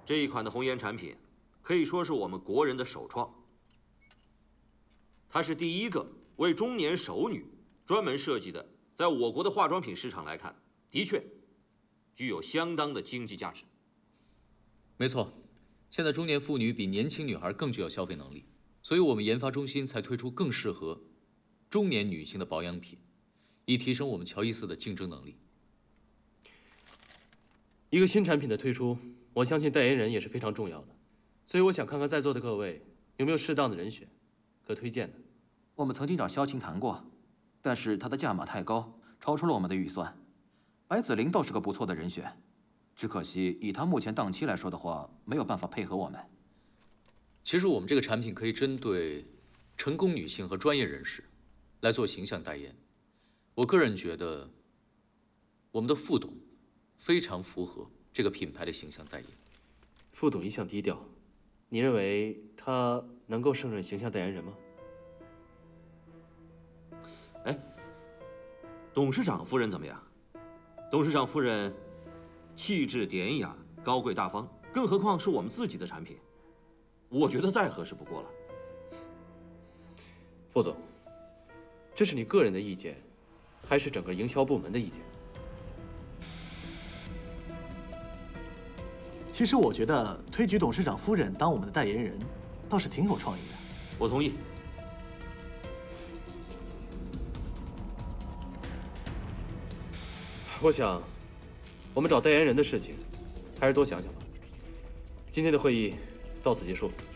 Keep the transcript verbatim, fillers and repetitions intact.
这一款的红颜产品，可以说是我们国人的首创。它是第一个为中年熟女专门设计的，在我国的化妆品市场来看，的确具有相当的经济价值。 没错，现在中年妇女比年轻女孩更具有消费能力，所以我们研发中心才推出更适合中年女性的保养品，以提升我们乔伊斯的竞争能力。 一个新产品的推出，我相信代言人也是非常重要的，所以我想看看在座的各位有没有适当的人选可推荐的。 我们曾经找萧晴谈过，但是她的价码太高，超出了我们的预算。白子玲倒是个不错的人选，只可惜以她目前档期来说的话，没有办法配合我们。 其实我们这个产品可以针对成功女性和专业人士来做形象代言。我个人觉得，我们的副董非常符合这个品牌的形象代言。 副董一向低调，你认为他能够胜任形象代言人吗？ 哎，董事长夫人怎么样？董事长夫人气质典雅、高贵大方，更何况是我们自己的产品，我觉得再合适不过了。 副总，这是你个人的意见，还是整个营销部门的意见？ 其实我觉得推举董事长夫人当我们的代言人，倒是挺有创意的。 我同意。 我想，我们找代言人的事情，还是多想想吧。今天的会议到此结束。